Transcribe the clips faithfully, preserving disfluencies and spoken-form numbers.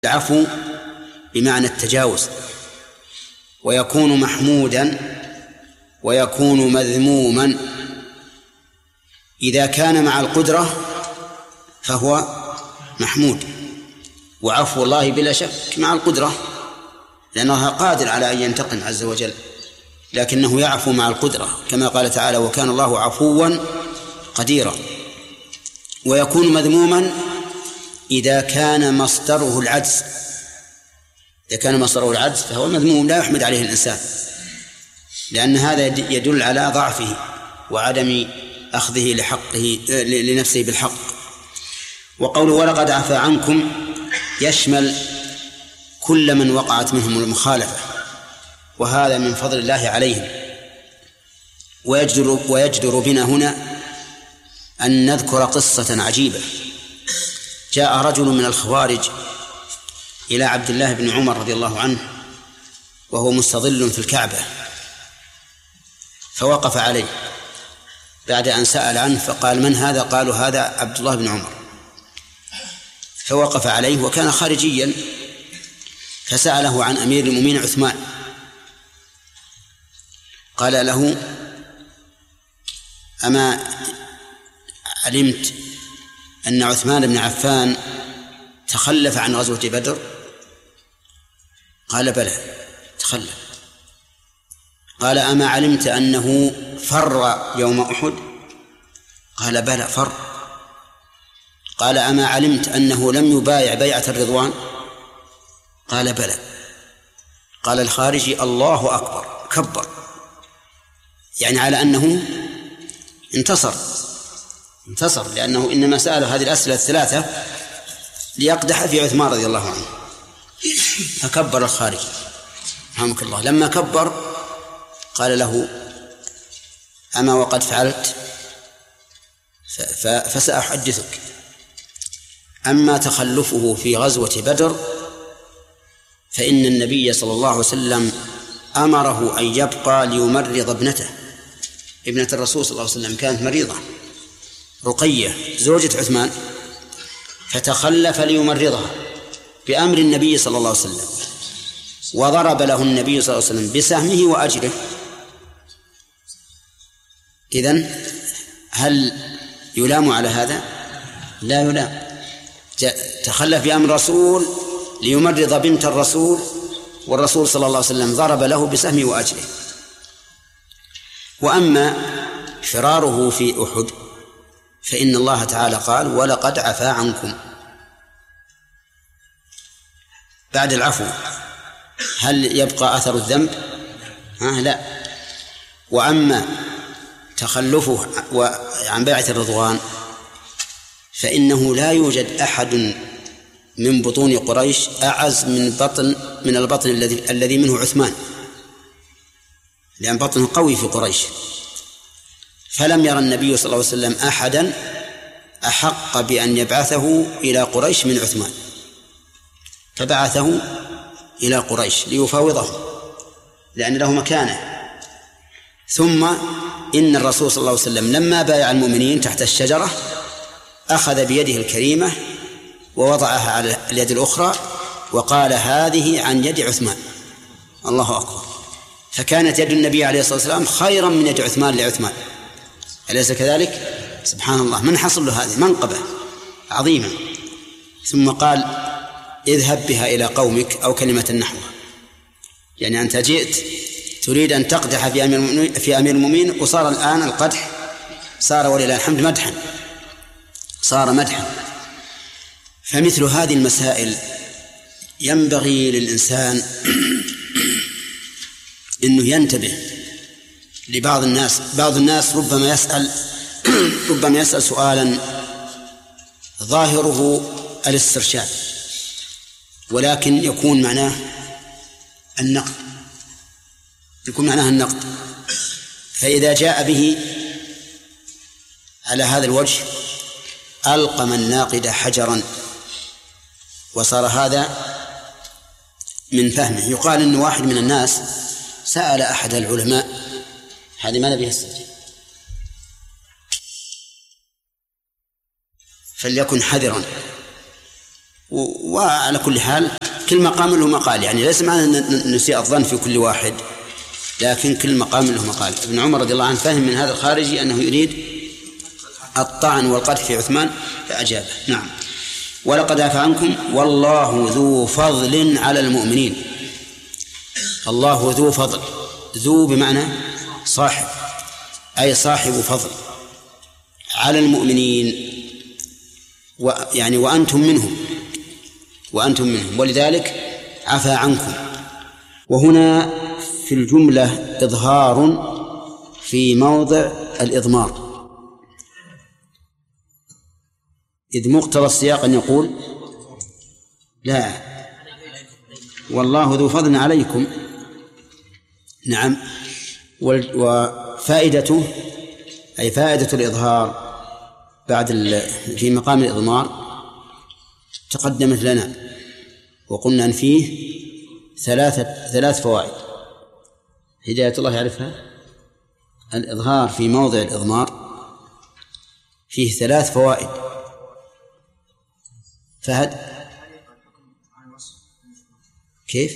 العفو بمعنى التجاوز، ويكون محمودا ويكون مذموما. إذا كان مع القدرة فهو محمود، وعفو الله بلا شك مع القدرة، لأنه قادر على أن ينتقم عز وجل، لكنه يعفو مع القدرة كما قال تعالى: وكان الله عفوا قديرا. ويكون مذموما إذا كان مصدره العجز، إذا كان مصدره العجز فهو مذموم لا يحمد عليه الإنسان، لأن هذا يدل على ضعفه وعدم أخذه لحقه لنفسه بالحق. وقوله ولقد عفا عنكم يشمل كل من وقعت منهم المخالفة، وهذا من فضل الله عليهم. ويجدر, ويجدر بنا هنا أن نذكر قصة عجيبة. جاء رجل من الخوارج إلى عبد الله بن عمر رضي الله عنه وهو مستظل في الكعبة، فوقف عليه بعد أن سأل عنه فقال: من هذا؟ قالوا: هذا عبد الله بن عمر. فوقف عليه وكان خارجيا، فسأله عن أمير المؤمنين عثمان، قال له: أما علمت أن عثمان بن عفان تخلف عن غزوة بدر؟ قال: بلى تخلف. قال: أما علمت أنه فر يوم أحد؟ قال: بلى فر. قال: أما علمت أنه لم يبايع بيعة الرضوان؟ قال: بلى. قال الخارجي: الله أكبر، كبر، يعني على أنه انتصر انتصر لأنه إنما سأل هذه الأسئلة الثلاثة ليقدح في عثمان رضي الله عنه. فكبر الخارجي رحمك الله. لما كبر قال له: أما وقد فعلت فسأحدثك. أما تخلفه في غزوة بدر فإن النبي صلى الله عليه وسلم أمره أن يبقى ليمرض ابنته، ابنة الرسول صلى الله عليه وسلم كانت مريضة، رقية زوجة عثمان، فتخلف ليمرضها بأمر النبي صلى الله عليه وسلم، وضرب له النبي صلى الله عليه وسلم بسهمه وأجره. إذن هل يلام على هذا؟ لا يلام. تخلف بأمر الرسول ليمرض بنت الرسول، والرسول صلى الله عليه وسلم ضرب له بسهمه وأجره. وأما فراره في أحد فإن الله تعالى قال: ولقد عفا عنكم. بعد العفو هل يبقى أثر الذنب؟ ها لا. وأما تخلفه عن بيعة الرضوان فإنه لا يوجد أحد من بطون قريش أعز من بطن من البطن الذي الذي منه عثمان، لأن بطنه قوي في قريش. فلم يرى النبي صلى الله عليه وسلم أحدا أحق بأن يبعثه إلى قريش من عثمان، فبعثه إلى قريش ليفاوضهم لأن له مكانة. ثم إن الرسول صلى الله عليه وسلم لما بايع المؤمنين تحت الشجرة أخذ بيده الكريمة ووضعها على اليد الأخرى وقال: هذه عن يد عثمان. الله أكبر. فكانت يد النبي عليه الصلاة والسلام خيرا من يد عثمان لعثمان، أليس كذلك؟ سبحان الله، من حصل له هذه منقبة عظيمة. ثم قال: اذهب بها إلى قومك، أو كلمة نحوها، يعني أنت جئت تريد أن تقدح في أمير في أمير المؤمنين، وصار الآن القدح صار ولله الحمد مدحا، صار مدحا. فمثل هذه المسائل ينبغي للإنسان إنه ينتبه لبعض الناس. بعض الناس ربما يسأل ربما يسأل سؤالا ظاهره الاسترشاد، ولكن يكون معناه النقد يكون معناه النقد فإذا جاء به على هذا الوجه ألقم الناقد حجرا، وصار هذا من فهمه. يقال إن واحد من الناس سأل أحد العلماء: هذه ماذا بها السجن؟ فليكن حذرا وعلى كل حال كل مقام له مقال، يعني ليس معنى أن نسيء الظن في كل واحد، لكن كل مقام له مقال. ابن عمر رضي الله عنه فهم من هذا الخارجي أنه يريد الطعن والقدح في عثمان فأجابه. نعم. ولقد عفا عنكم والله ذو فضل على المؤمنين. الله ذو فضل، ذو بمعنى صاحب، أي صاحب فضل على المؤمنين، ويعني وأنتم منهم وأنتم منهم ولذلك عفا عنكم. وهنا في الجملة إظهار في موضع الإضمار، إذ مقتضى السياق أن يقول لا والله ذو فضل عليكم. نعم. وفائدته أي فائدة الإظهار بعد في مقام الإضمار تقدمت لنا، وقلنا أن فيه ثلاثة ثلاث فوائد هداية الله يعرفها. الإظهار في موضع الإضمار فيه ثلاث فوائد. فهد كيف؟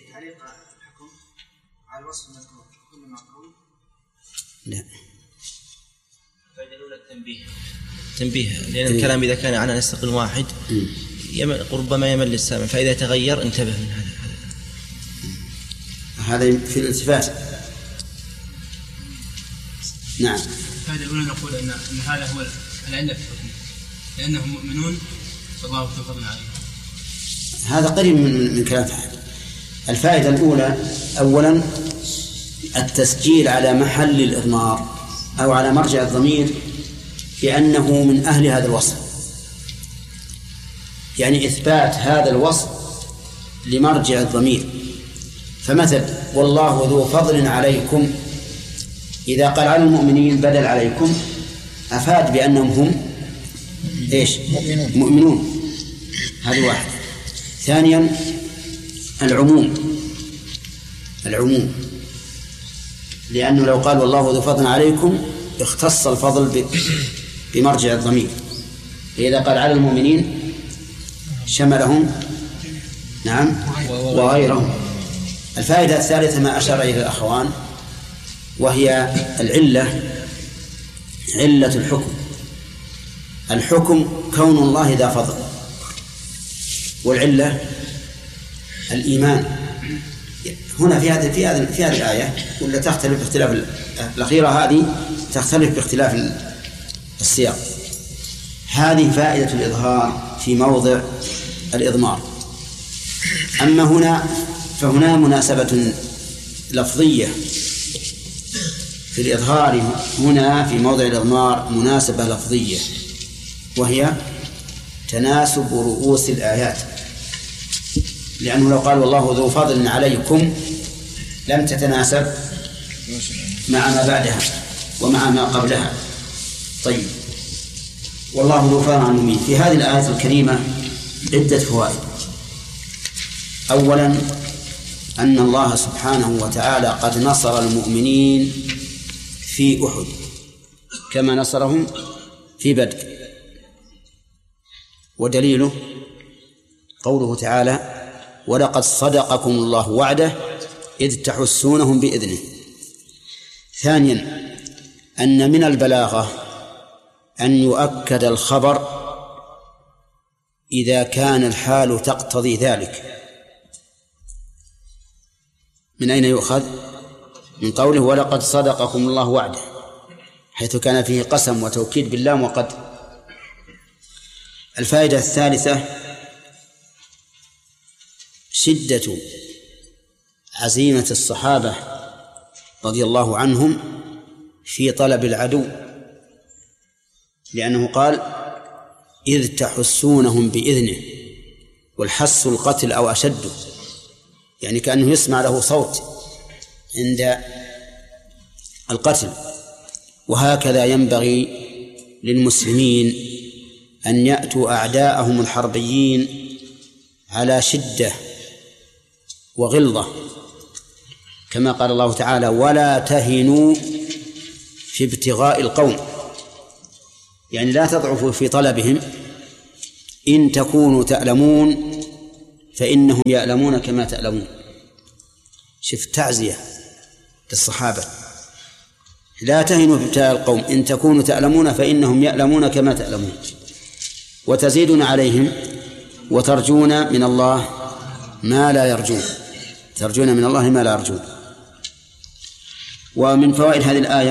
لا. الفائدة الأولى التنبيه تنبيه لأن م. الكلام إذا كان عن نستقل واحد يمل ربما يمل السامع، فإذا تغير انتبه من هذا. هذا في الالتفات. نعم. الفائدة الأولى نقول أن أن هذا هو العلة في الحكم، لأنهم مؤمنون فالله ذو فضل عليهم. هذا قريب من من كلام فهد. الفائدة الأولى أولا التسجيل على محل الإضمار أو على مرجع الضمير بأنه من أهل هذا الوصف، يعني إثبات هذا الوصف لمرجع الضمير. فمثل والله ذو فضل عليكم، إذا قال على المؤمنين بدل عليكم أفاد بأنهم هم إيش؟ مؤمنون, مؤمنون. هذه واحد. ثانيا العموم العموم لأنه لو قال والله ذو فضل عليكم اختص الفضل بمرجع الضمير، إذا قال على المؤمنين شملهم نعم وغيرهم. الفائدة الثالثة ما أشار إليه الأخوان، وهي العلة علة الحكم. الحكم كون الله ذا فضل، والعلة الإيمان. هنا في هذه في هذه في هذه الآية ولا تختلف باختلاف الأخيرة، هذه تختلف باختلاف السياق. هذه فائدة الإظهار في موضع الإضمار. أما هنا فهنا مناسبة لفظية في الإظهار، هنا في موضع الإضمار مناسبة لفظية، وهي تناسب رؤوس الآيات، لأنه لو قال والله ذو فضل عليكم لم تتناسب مع ما بعدها ومع ما قبلها. طيب، والله ذو فضل على المؤمنين. في هذه الآية الكريمة عدة فوائد. أولا أن الله سبحانه وتعالى قد نصر المؤمنين في أحد كما نصرهم في بدر، ودليله قوله تعالى ولقد صدقكم الله وعده إذ تحسونهم بإذنه. ثانيا أن من البلاغة أن يؤكد الخبر إذا كان الحال تقتضي ذلك. من أين يؤخذ؟ من قوله ولقد صدقكم الله وعده، حيث كان فيه قسم وتوكيد باللام وقد. الفائدة الثالثة شدة عزيمة الصحابة رضي الله عنهم في طلب العدو، لأنه قال إذ تحسونهم بإذنه، والحس القتل أو أشد، يعني كأنه يسمع له صوت عند القتل. وهكذا ينبغي للمسلمين أن يأتوا أعداءهم الحربيين على شدة وغلظة، كما قال الله تعالى ولا تهنوا في ابتغاء القوم، يعني لا تضعفوا في طلبهم إن تكونوا تألمون فإنهم يألمون كما تألمون. شوف تعزية للصحابة، لا تهنوا في ابتلاء القوم، إن تكونوا تألمون فإنهم يألمون كما تألمون. وتزيدون عليهم وترجون من الله ما لا يرجون، ترجون من الله ما لا يرجون. ومن فوائد هذه الآية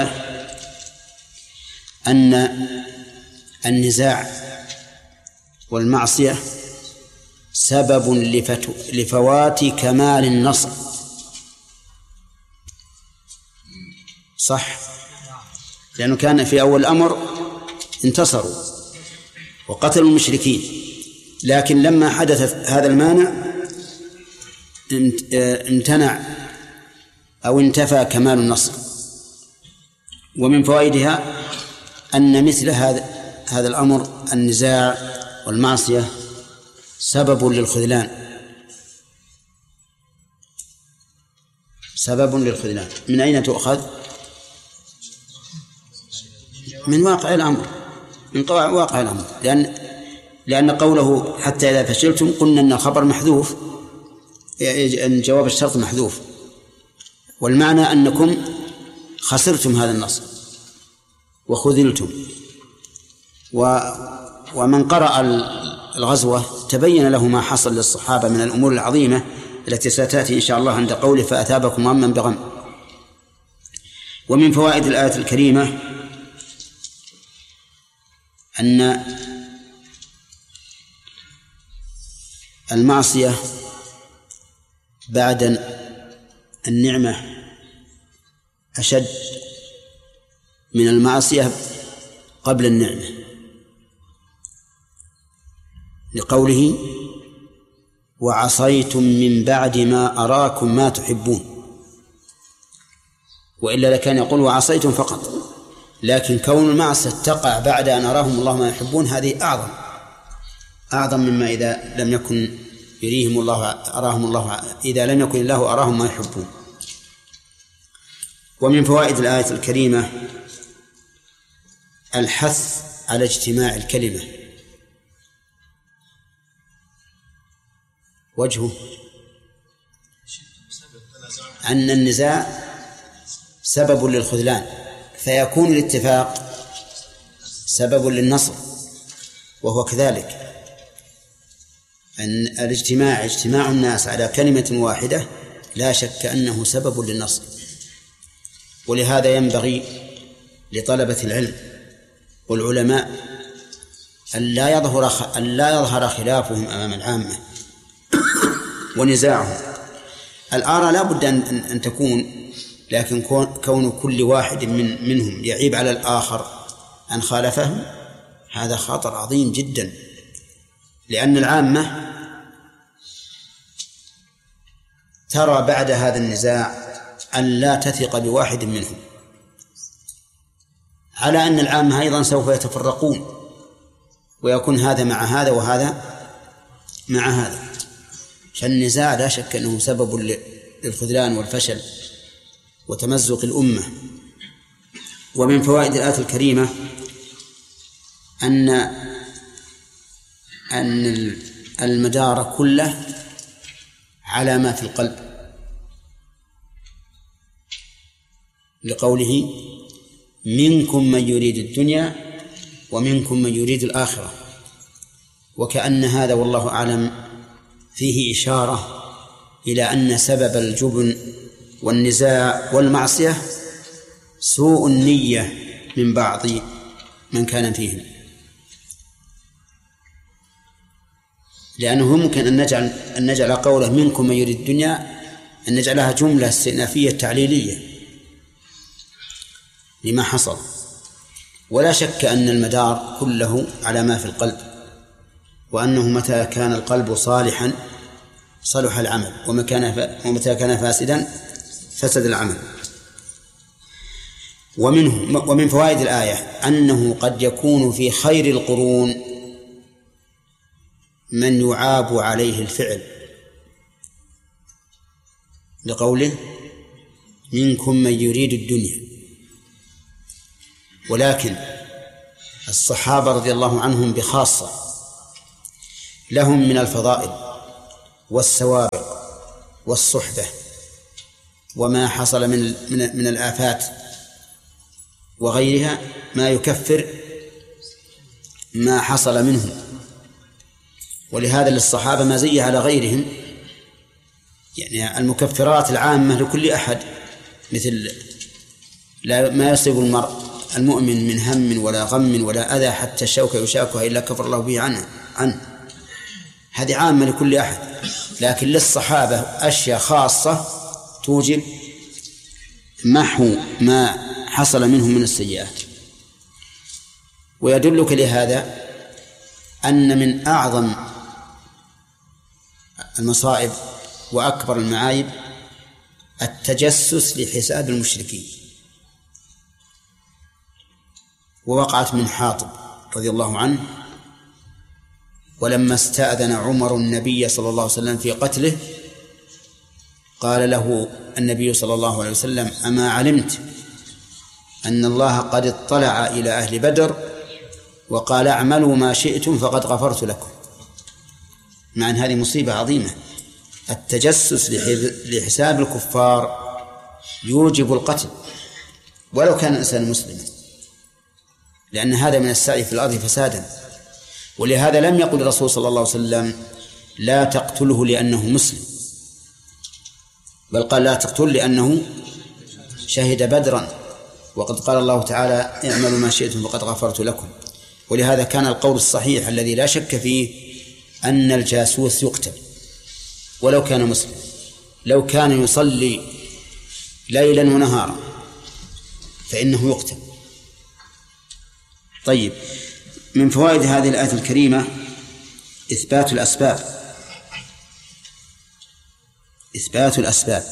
أن النزاع والمعصية سبب لفوات كمال النصر. صح، لأنه كان في أول الأمر انتصروا وقتلوا المشركين، لكن لما حدث هذا المانع امتنع أو انتفى كمال النصر. ومن فوائدها أن مثل هذا هذا الأمر النزاع والمعصية سبب للخذلان، سبب للخذلان. من أين تؤخذ؟ من واقع الأمر، من واقع الأمر، لأن لأن قوله حتى إذا فشلتم قلنا أن الخبر محذوف، أن جواب الشرط محذوف، والمعنى أنكم خسرتم هذا النصر وخذلتم. و ومن قرأ الغزوة تبين له ما حصل للصحابة من الأمور العظيمة التي ستأتي إن شاء الله عند قوله فأثابكم غما بغم. ومن فوائد الآية الكريمة أن المعصية بعد النعمة أشد من المعصية قبل النعمة، لقوله وعصيتم من بعد ما أراكم ما تحبون، وإلا لكان يقول وعصيتم فقط، لكن كون المعصية تقع بعد أن أراهم الله ما يحبون هذه أعظم أعظم مما إذا لم يكن يريهم الله أراهم الله إذا لم يكن الله أراهم ما يحبون. ومن فوائد الآية الكريمة الحث على اجتماع الكلمة. وجهه أن النزاع سبب للخذلان، فيكون الاتفاق سبب للنصر، وهو كذلك أن الاجتماع اجتماع الناس على كلمة واحدة لا شك أنه سبب للنصر. ولهذا ينبغي لطلبة العلم والعلماء أن لا يظهر أن لا يظهر خلافهم أمام العامة ونزاعهم. الآراء لا بد أن أن تكون، لكن كون كل واحد من منهم يعيب على الآخر أن خالفه هذا خطر عظيم جدا، لأن العامة ترى بعد هذا النزاع أن لا تثق بواحد منهم، على أن العامة أيضا سوف يتفرقون ويكون هذا مع هذا وهذا مع هذا. فالنزاع لا شك أنه سبب للخذلان والفشل وتمزق الأمة. ومن فوائد الآية الكريمة أن أن المدار كله على ما في القلب، لقوله منكم من يريد الدنيا ومنكم من يريد الآخرة، وكأن هذا والله أعلم فيه إشارة إلى أن سبب الجبن والنزاع والمعصية سوء النية من بعض من كان فيهم، لأنه ممكن أن نجعل أن نجعل قوله منكم من يريد الدنيا أن نجعلها جملة استئنافية تعليلية لما حصل. ولا شك أن المدار كله على ما في القلب، وأنه متى كان القلب صالحا صلح العمل، ومتى كان فاسدا فسد العمل. ومنه ومن فوائد الآية أنه قد يكون في خير القرون من يعاب عليه الفعل، لقوله منكم من يريد الدنيا. ولكن الصحابة رضي الله عنهم بخاصة لهم من الفضائل والسوابق والصحبة وما حصل من من من الآفات وغيرها ما يكفر ما حصل منهم. ولهذا للصحابة مزية على غيرهم، يعني المكفرات العامة لكل أحد، مثل لا ما يصيب المرء المؤمن من هم ولا غم ولا أذى حتى الشوكة يشاكها إلا كفر الله به عنه عنه هذه عامة لكل أحد. لكن للصحابة أشياء خاصة توجب محو ما حصل منهم من السيئات. ويدلك لهذا أن من أعظم المصائب وأكبر المعايب التجسس لحساب المشركين. ووقعت من حاطب رضي الله عنه، ولما استأذن عمر النبي صلى الله عليه وسلم في قتله قال له النبي صلى الله عليه وسلم: أما علمت أن الله قد اطلع إلى أهل بدر وقال اعملوا ما شئتم فقد غفرت لكم. مع أن هذه مصيبة عظيمة، التجسس لحساب الكفار يوجب القتل ولو كان الإنسان مسلما، لأن هذا من السعي في الأرض فسادا. ولهذا لم يقل الرسول صلى الله عليه وسلم لا تقتله لأنه مسلم، بل قال لا تقتل لأنه شهد بدرا، وقد قال الله تعالى اعملوا ما شئتم فقد غفرت لكم. ولهذا كان القول الصحيح الذي لا شك فيه أن الجاسوس يقتل ولو كان مسلم، لو كان يصلي ليلا ونهارا فإنه يقتل. طيب، من فوائد هذه الآية الكريمة إثبات الأسباب إثبات الأسباب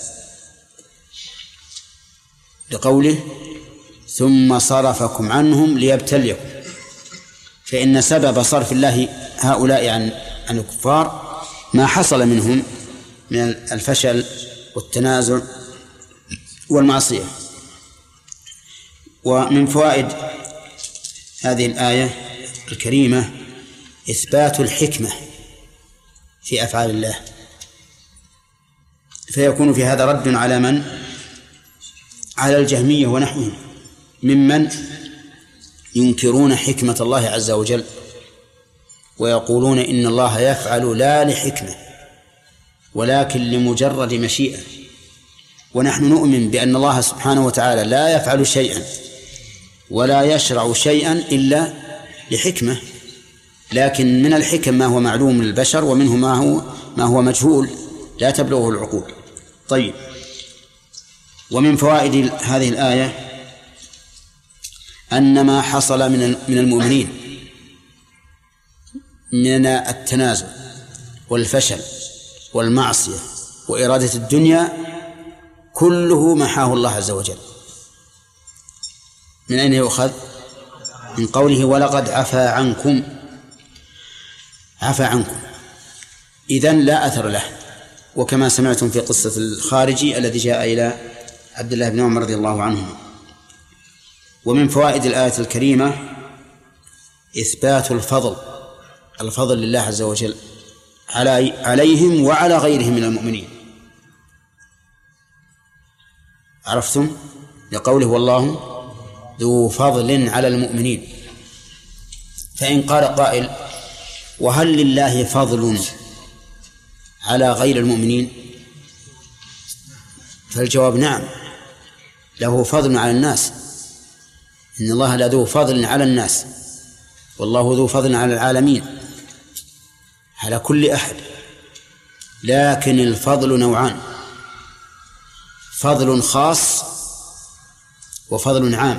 لقوله ثم صرفكم عنهم ليبتليكم، فإن سبب صرف الله هؤلاء عن عن الكفار ما حصل منهم من الفشل والتنازع والمعصية. ومن فوائد هذه الآية الكريمة إثبات الحكمة في أفعال الله، فيكون في هذا رد على من؟ على الجهمية ونحوهم ممن ينكرون حكمة الله عز وجل ويقولون إن الله يفعل لا لحكمة ولكن لمجرد مشيئة. ونحن نؤمن بأن الله سبحانه وتعالى لا يفعل شيئا ولا يشرع شيئا إلا لحكمة، لكن من الحكم ما هو معلوم للبشر ومنه ما هو ما هو مجهول لا تبلغه العقول. طيب، ومن فوائد هذه الآية أن ما حصل من من المؤمنين من التنازع والفشل والمعصية وإرادة الدنيا كله محاه الله عز وجل. من أين يؤخذ؟ من قوله ولقد عفا عنكم. عفا عنكم إذن لا أثر له، وكما سمعتم في قصة الخارجي الذي جاء إلى عبد الله بن عمر رضي الله عنه. ومن فوائد الآية الكريمة إثبات الفضل الفضل لله عز وجل على عليهم وعلى غيرهم من المؤمنين. عرفتم؟ لقوله والله ذو فضل على المؤمنين. فإن قال قائل وهل لله فضل على غير المؤمنين؟ فالجواب نعم، له فضل على الناس، إن الله لذو فضل على الناس والله ذو فضل على العالمين على كل أحد. لكن الفضل نوعان، فضل خاص وفضل عام.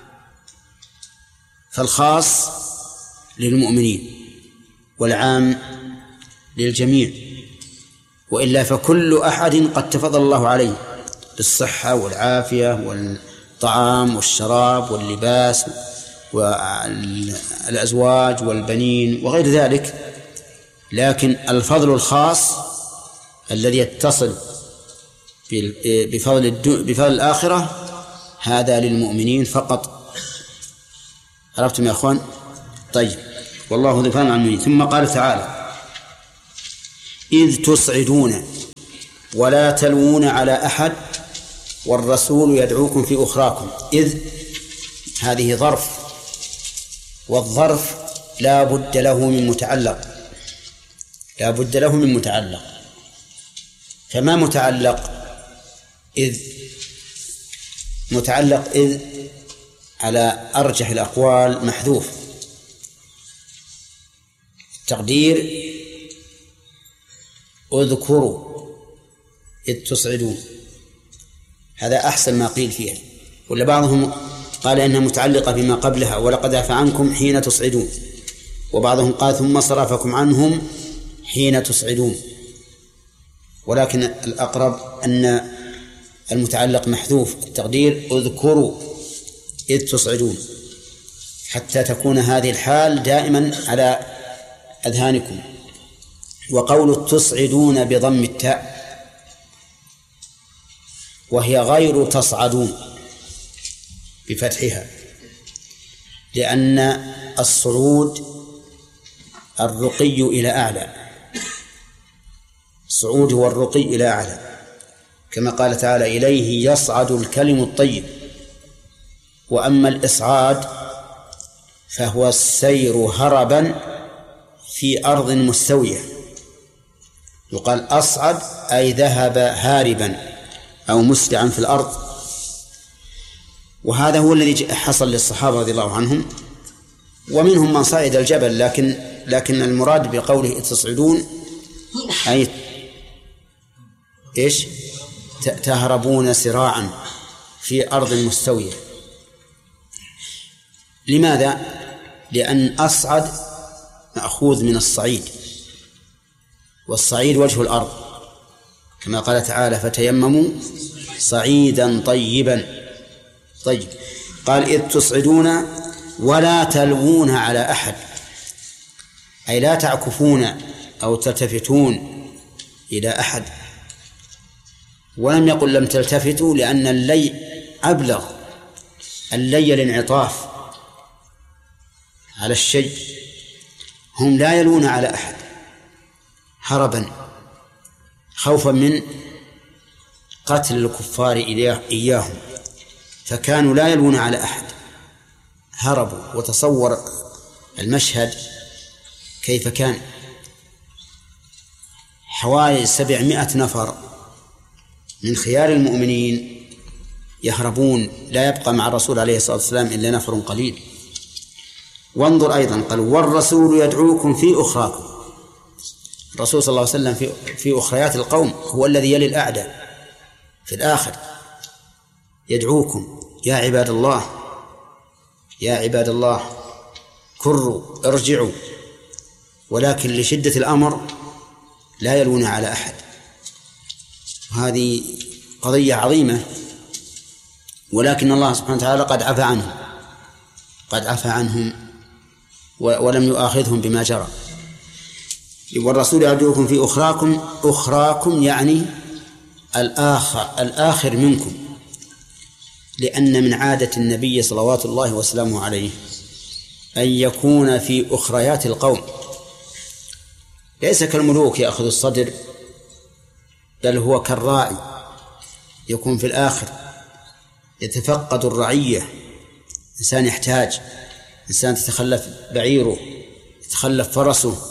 فالخاص للمؤمنين والعام للجميع، وإلا فكل أحد قد تفضل الله عليه بالصحة والعافية والطعام والشراب واللباس والأزواج والبنين وغير ذلك. لكن الفضل الخاص الذي يتصل بفضل بفضل الآخرة هذا للمؤمنين فقط. عرفتم يا أخوان؟ طيب، والله ذو فضل على المؤمنين. ثم قال تعالى إذ تصعدون ولا تلوون على أحد والرسول يدعوكم في أخراكم. إذ هذه ظرف، والظرف لا بد له من متعلق، لا بد له من متعلق. فما متعلق إذ؟ متعلق إذ على أرجح الأقوال محذوف، التقدير اذكروا إذ تصعدون، هذا أحسن ما قيل فيها. ولا بعضهم قال إنها متعلقة بما قبلها ولقد عفا عنكم حين تصعدون، وبعضهم قال ثم صرفكم عنهم حين تصعدون، ولكن الأقرب أن المتعلق محذوف، التقدير اذكروا إذ تصعدون، حتى تكون هذه الحال دائما على أذهانكم. وقول تصعدون بضم التاء وهي غير تصعدون بفتحها، لأن الصعود الرقي إلى أعلى، الصعود هو الرقي إلى أعلى، كما قال تعالى إليه يصعد الكلم الطيب. وأما الإصعاد فهو السير هربا في أرض مستوية، يقال أصعد أي ذهب هاربا أو مسرعا في الأرض. وهذا هو الذي حصل للصحابة رضي الله عنهم، ومنهم من صعد الجبل، لكن لكن المراد بقوله تصعدون أي إيش؟ تهربون سراعا في أرض مستوية. لماذا؟ لأن أصعد مأخوذ من الصعيد، والصعيد وجه الأرض، كما قال تعالى فتيمموا صعيدا طيبا. طيب، قال إذ تصعدون ولا تلوون على أحد، أي لا تعكفون أو تلتفتون إلى أحد. ولم يقل لم تلتفتوا، لأن اللي أبلغ، اللي الانعطاف على الشيء. هم لا يلون على أحد هربا خوفا من قتل الكفار إياهم، فكانوا لا يلون على أحد، هربوا. وتصور المشهد كيف كان، حوالي سبعمائة نفر من خيار المؤمنين يهربون، لا يبقى مع الرسول عليه الصلاة والسلام إلا نفر قليل. وانظر أيضا قال والرسول يدعوكم في أخراكم. الرسول صلى الله عليه وسلم في, في أخريات القوم هو الذي يلي الأعداء في الآخر، يدعوكم يا عباد الله، يا عباد الله كروا ارجعوا، ولكن لشدة الأمر لا يلون على أحد. هذه قضية عظيمة، ولكن الله سبحانه وتعالى قد عفى عنهم، قد عفى عنهم ولم يؤاخذهم بما جرى. والرسول يدعوكم في أخراكم، أخراكم يعني الآخر، الآخر منكم، لأن من عادة النبي صلوات الله وسلامه عليه أن يكون في أخريات القوم، ليس كالملوك يأخذ الصدر، بل هو كالراعي يكون في الآخر، يتفقد الرعية. إنسان يحتاج، إنسان تتخلف بعيره، يتخلف فرسه،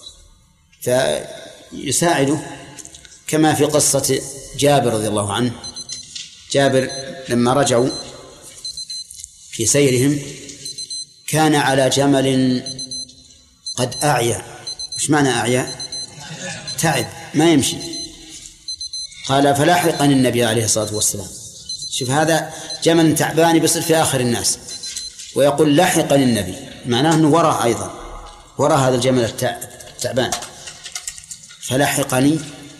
فيساعده، كما في قصة جابر رضي الله عنه. جابر لما رجعوا في سيرهم كان على جمل قد أعيا. إيش معنى أعيا؟ تعب، ما يمشي. قال فلاحقني النبي عليه الصلاة والسلام. شوف، هذا جمل تعبان بيصير في آخر الناس، ويقول لاحقني النبي، معناه أنه وراء أيضا، وراء هذا الجمل التعبان. فلاحقني،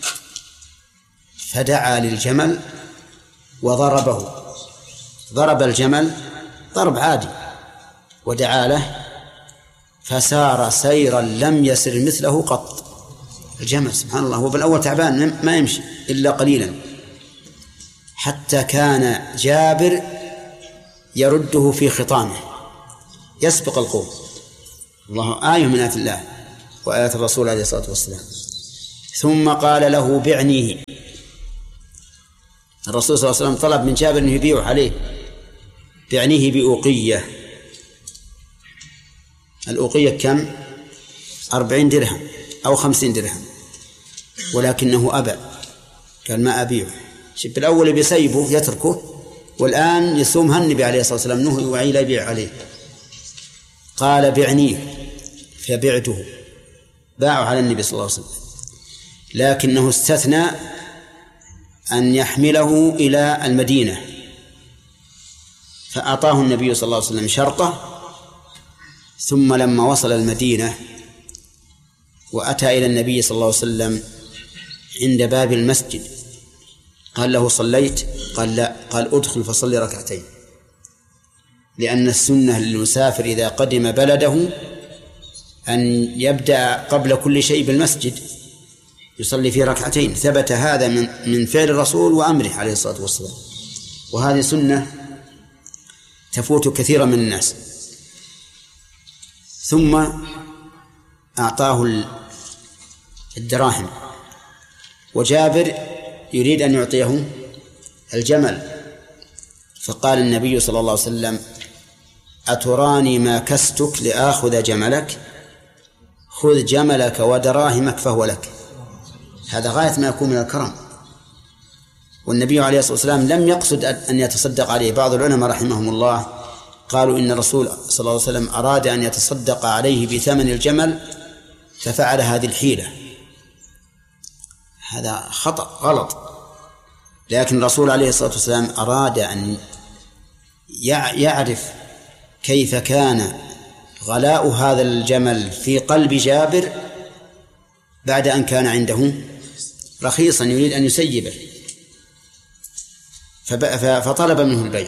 فدعا للجمل وضربه، ضرب الجمل ضرب عادي ودعا له، فسار سيرا لم يسر مثله قط. الجمل سبحان الله هو بالأول تعبان ما يمشي إلا قليلا، حتى كان جابر يرده في خطامه، يسبق القوم. الله آية من آيات الله وآيات الرسول عليه الصلاة والسلام. ثم قال له بعنيه. الرسول صلى الله عليه وسلم طلب من جابر أن يبيعه عليه، بعنيه بأوقية. الأوقية كم؟ أربعين درهم أو خمسين درهم، ولكنه أبى، قال ما أبيعه. شوف الأول بيسيبه يتركه، والآن يسومها النبي عليه الصلاة والسلام نهي وعي لا يبيع عليه. قال بعنيه فبعته، باعوا على النبي صلى الله عليه وسلم، لكنه استثنى أن يحمله إلى المدينة، فأعطاه النبي صلى الله عليه وسلم شرطه. ثم لما وصل المدينة وأتى إلى النبي صلى الله عليه وسلم عند باب المسجد قال له صليت؟ قال لا. قال ادخل فصلي ركعتين، لأن السنة للمسافر إذا قدم بلده أن يبدأ قبل كل شيء بالمسجد يصلي فيه ركعتين. ثبت هذا من من فعل الرسول وأمره عليه الصلاة والسلام، وهذه سنة تفوت كثيرا من الناس. ثم أعطاه الدراهم، وجابر يريد أن يعطيه الجمل، فقال النبي صلى الله عليه وسلم أتراني ما كستك لآخذ جملك؟ خذ جملك ودراهمك فهو لك. هذا غاية ما يكون من الكرم. والنبي عليه الصلاة والسلام لم يقصد أن يتصدق عليه. بعض العلماء رحمهم الله قالوا إن الرسول صلى الله عليه وسلم أراد أن يتصدق عليه بثمن الجمل ففعل هذه الحيلة. هذا خطأ غلط. لكن الرسول عليه الصلاة والسلام أراد أن يعرف كيف كان غلاء هذا الجمل في قلب جابر بعد أن كان عنده رخيصا يريد أن يسيبه، فطلب منه البيع.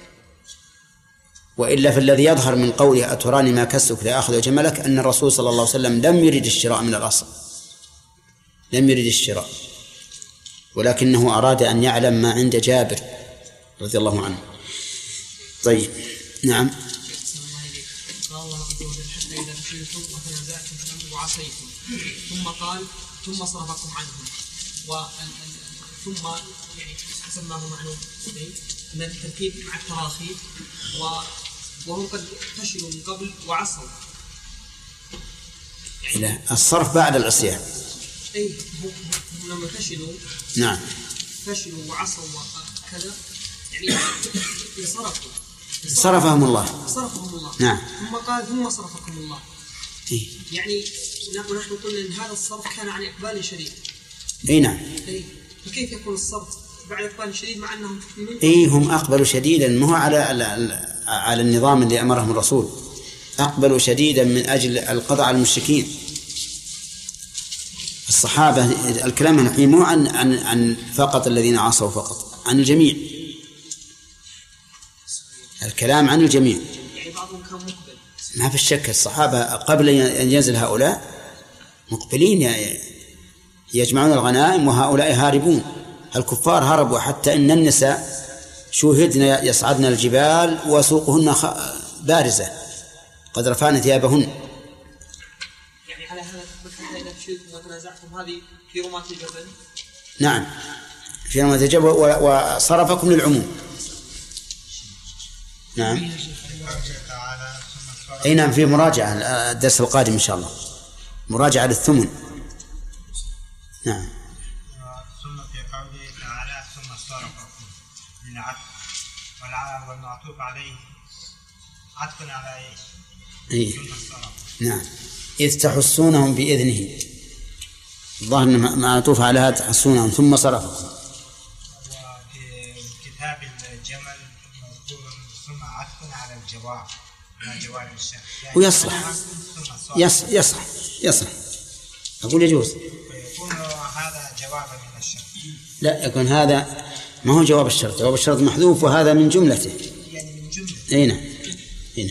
وإلا فالذي يظهر من قوله أتراني ما كسك لأخذ جملك أن الرسول صلى الله عليه وسلم لم يرد الشراء من الأصل، لم يرد الشراء، ولكنه أراد أن يعلم ما عند جابر رضي الله عنه. طيب نعم. قال الله عز وجل حتى إذا فشلتم وتنازعتم في الأمر وعصيتم، ثم قال ثم صرفكم عنهم. و ثم يعني حسب ما هو معلوم أن التركيب مع التراخي، وهم قد فشلوا من قبل وعصوا. يعني الصرف بعد العصيان. أي هم لما فشلوا نعم فشلوا وعصوا وكذا يعني صرفوا صرفهم الله صرفهم الله نعم. ثم قال ثم صرفكم الله. إيه؟ يعني نحن قلنا ان هذا الصرف كان عن اقبال شديد. اي نعم. اي فكيف يكون الصرف بعد اقبال شديد مع انهم تكملون؟ اي هم اقبلوا شديدا، ما هو على على النظام اللي امرهم الرسول، اقبلوا شديدا من اجل القضاء على المشركين. الصحابه الكلام نحن مو عن عن عن فقط الذين عصوا، فقط عن الجميع، الكلام عن الجميع. يعني بعضهم كان مقبل. ما في الشك الصحابة قبل أن ينزل هؤلاء مقبلين يجمعون الغنائم، وهؤلاء هاربون. الكفار هربوا حتى إن النساء شوهدن يصعدن الجبال وسوقهن بارزة قد رفعن ثيابهن. يعني على هذا حتى إذا فشلتم وتنازعتم هذه في رماة الجبل. نعم في رماة الجبل، وصرفكم للعموم. نعم. أي نعم في مراجعة الدرس القادم إن شاء الله، مراجعة للثمن. نعم. ثم في قوله تعالى ثم صرفكم للعطف، والمعطوف عليه عطف على ايش؟ إيه؟ نعم. إذ تحسونهم بإذنه، الظاهر أنه معطوف على هذا تحسونهم ثم صرفكم. وفي كتاب الجمل مذكور ثم عطف على الجواب، جواب الشرط ويصلح يصلح يصلح يصلح أقول يجوز. ويكون هذا جوابا من الشرط. لا يكون هذا ما هو جواب الشرط، جواب الشرط محذوف وهذا من جملته. يعني من جملة. أين هنا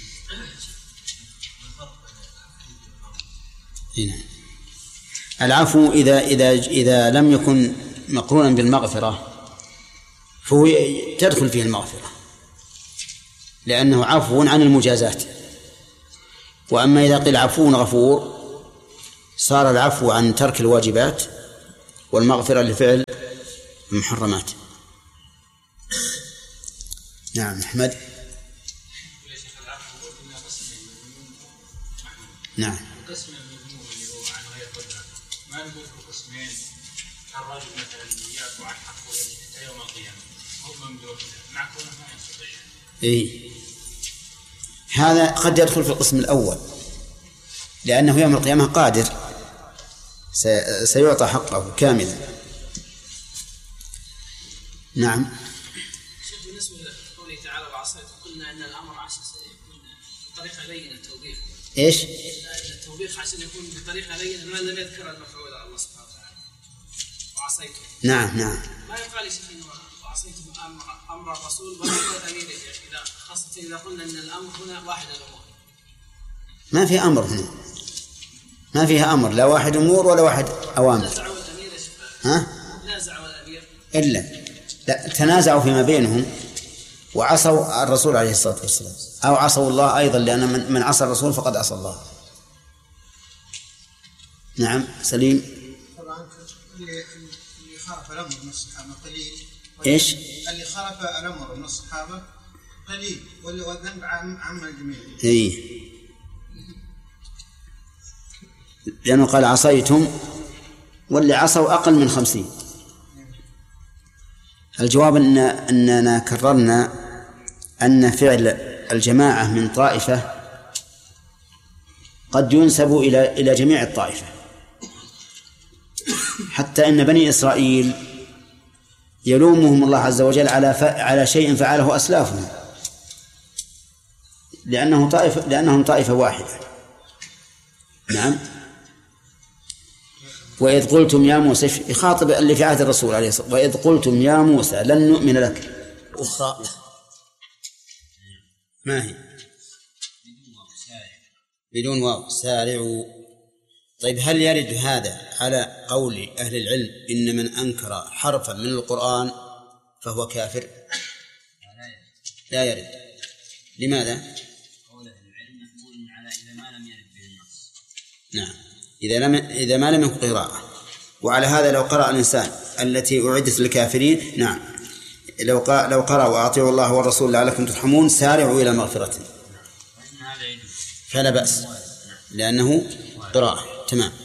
هنا العفو إذا إذا إذا لم يكن مقرونا بالمغفرة فهو تدخل فيه المغفرة، لأنه عفو عن المجازات. وأما إذا قيل عفو غفور صار العفو عن ترك الواجبات والمغفرة لفعل المحرمات. نعم أحمد. نعم. القسم المذموم اللي هو عن غير قدرة ما نقول قسمين، الرجل مثلا يعفو عن حقه حتى يوم القيامة هو ممدوح مع كونه ما يستطيع. إيه هذا قد يدخل في القسم الأول لأنه يوم القيامة قادر سيعطى حقه كاملا. نعم. شيخ بالنسبة لقوله تعالى وعصيت قلنا أن الأمر عشان يكون بطريقة لينة التوبيخ. إيش؟ التوبيخ عشان يكون بطريقة لينة ما لم يذكر المفعول على الله سبحانه وتعالى. وعصيته. نعم نعم. ما يقال شيء إنه وعصيته أمر أمر الرسول ولا الأمير إذا خاصة إذا قلنا أن الأمر هنا واحد الأمور. ما في أمر هنا. ما فيها أمر لا واحد أمور ولا واحد أوامر. ها؟ نازعوا الأمير. إلا لا تنازعوا فيما بينهم وعصوا الرسول عليه الصلاة والسلام أو عصوا الله أيضا لأن من عصى الرسول فقد عصى الله. نعم سليم. طبعا اللي اللي خالف الأمر من الصحابة قليل. إيش؟ اللي خالف الأمر من الصحابة قليل والذنب عام عام الجميع. إيه لأنه قال عصيتم واللي عصوا أقل من خمسين. الجواب أن أننا كررنا أن فعل الجماعة من طائفة قد ينسب إلى إلى جميع الطائفة، حتى أن بني إسرائيل يلومهم الله عز وجل على على شيء فعله أسلافهم لأنه طائفة لأنهم طائفة واحدة. نعم. وإذ قلتم يا موسى يخاطب اللي في عهد الرسول عليه الصلاة والسلام، وإذ قلتم يا موسى لن نؤمن لك أخرى ما هي بدون واو سارعوا. طيب هل يرد هذا على قول أهل العلم إن من أنكر حرفا من القرآن فهو كافر؟ لا يرد. لماذا؟ قول أهل العلم محمول على إذا ما لم يرد به النص. نعم إذا لم إذا ما لم يكن قراءة. وعلى هذا لو قرأ الإنسان التي أعدت للكافرين نعم لو قرأ لو قرأ وأطيعوا الله والرسول لعلكم ترحمون سارعوا إلى مغفرة فلا بأس لأنه قراءة. تمام.